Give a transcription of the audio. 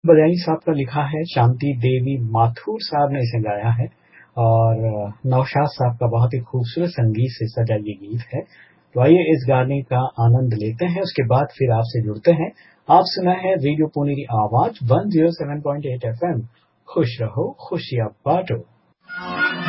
बलियानी साहब का लिखा है, शांति देवी माथुर साहब ने इसे गाया है और नौशाद साहब का बहुत ही खूबसूरत संगीत से सजा ये गीत है। तो आइए इस गाने का आनंद लेते हैं, उसके बाद फिर आपसे जुड़ते हैं। आप सुना है रेडियो पुनेरी आवाज 107.8 FM। खुश रहो, खुशियां बांटो।